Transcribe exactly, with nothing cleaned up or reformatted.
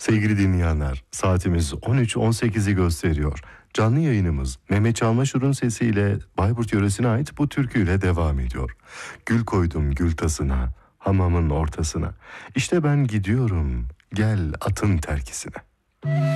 Sevgili dinleyenler, saatimiz on üç on sekizi gösteriyor. Canlı yayınımız Mehmet Çalmaşur'un sesiyle Bayburt yöresine ait bu türküyle devam ediyor. Gül koydum gül tasına, hamamın ortasına. İşte ben gidiyorum, gel atın terkisine.